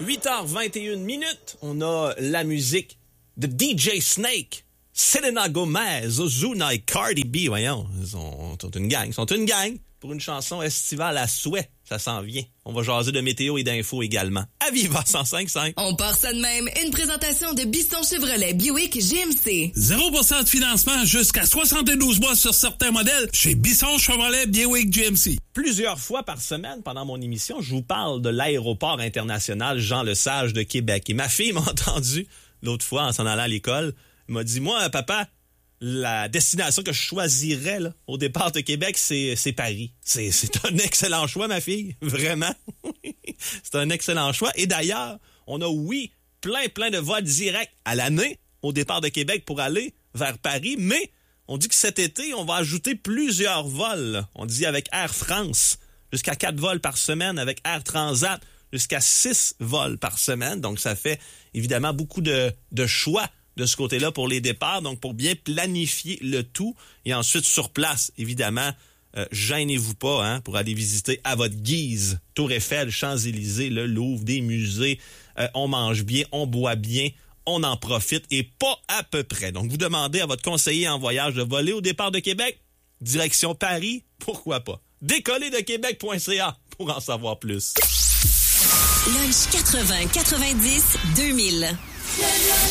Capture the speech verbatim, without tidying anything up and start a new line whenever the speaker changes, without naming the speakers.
huit heures vingt et une minutes. On a la musique de D J Snake, Selena Gomez, Ozuna et Cardi B. Voyons, ils sont, sont une gang. Ils sont une gang pour une chanson estivale à souhait. Ça s'en vient. On va jaser de météo et d'infos également. À Viva cent cinq cinq.
On part ça de même. Une présentation de Biston Chevrolet Buick G M C.
zéro pour cent de financement jusqu'à soixante-douze mois sur certains modèles chez Biston Chevrolet Buick G M C.
Plusieurs fois par semaine, pendant mon émission, je vous parle de l'aéroport international Jean-Lesage de Québec. Et ma fille m'a entendu l'autre fois en s'en allant à l'école. Elle m'a dit, moi, papa, la destination que je choisirais là, au départ de Québec, c'est, c'est Paris. C'est, c'est un excellent choix, ma fille. Vraiment. C'est un excellent choix. Et d'ailleurs, on a, oui, plein, plein de vols directs à l'année au départ de Québec pour aller vers Paris. Mais on dit que cet été, on va ajouter plusieurs vols. On dit avec Air France, jusqu'à quatre vols par semaine. Avec Air Transat, jusqu'à six vols par semaine. Donc, ça fait évidemment beaucoup de, de choix de ce côté-là pour les départs, donc pour bien planifier le tout. Et ensuite, sur place, évidemment, euh, gênez-vous pas hein, pour aller visiter à votre guise Tour Eiffel, Champs-Élysées, le Louvre, des musées. Euh, on mange bien, on boit bien, on en profite et pas à peu près. Donc, vous demandez à votre conseiller en voyage de voler au départ de Québec, direction Paris, pourquoi pas. Décoller de Québec point C A pour en savoir plus.
Lunch quatre-vingts quatre-vingt-dix deux mille.